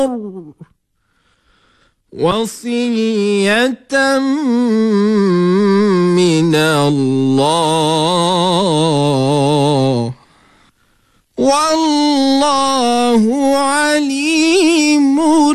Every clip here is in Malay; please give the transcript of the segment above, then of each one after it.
وصية من الله والله عليم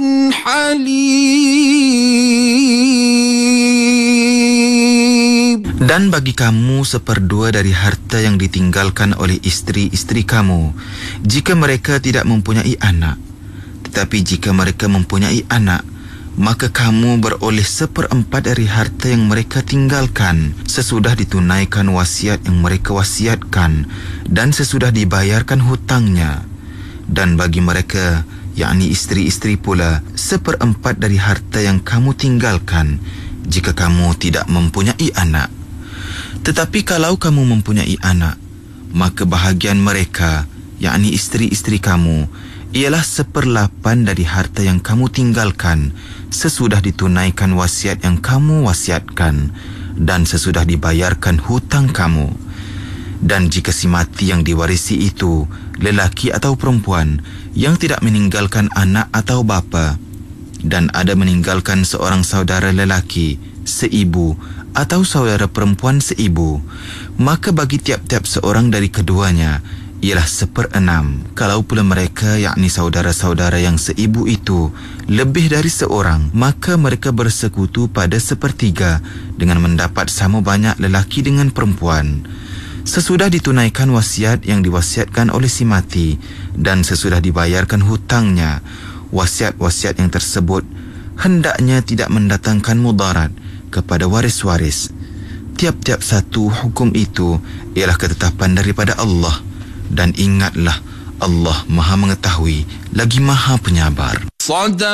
حليم. Dan bagi kamu seperdua dari harta yang ditinggalkan oleh isteri-isteri kamu, jika mereka tidak mempunyai anak. Tetapi jika mereka mempunyai anak, maka kamu beroleh seperempat dari harta yang mereka tinggalkan sesudah ditunaikan wasiat yang mereka wasiatkan dan sesudah dibayarkan hutangnya. Dan bagi mereka, yakni isteri-isteri pula, seperempat dari harta yang kamu tinggalkan jika kamu tidak mempunyai anak. Tetapi kalau kamu mempunyai anak, maka bahagian mereka, yakni isteri-isteri kamu, ialah 1/8 dari harta yang kamu tinggalkan sesudah ditunaikan wasiat yang kamu wasiatkan dan sesudah dibayarkan hutang kamu. Dan jika si mati yang diwarisi itu lelaki atau perempuan yang tidak meninggalkan anak atau bapa, dan ada meninggalkan seorang saudara lelaki, seibu, atau saudara perempuan seibu, maka bagi tiap-tiap seorang dari keduanya ialah 1/6. Kalau pula mereka, yakni saudara-saudara yang seibu itu, lebih dari seorang, maka mereka bersekutu pada 1/3 dengan mendapat sama banyak lelaki dengan perempuan. Sesudah ditunaikan wasiat yang diwasiatkan oleh si mati dan sesudah dibayarkan hutangnya, wasiat-wasiat yang tersebut hendaknya tidak mendatangkan mudarat kepada waris-waris. Tiap-tiap satu hukum itu ialah ketetapan daripada Allah. Dan ingatlah, Allah Maha mengetahui lagi Maha penyabar.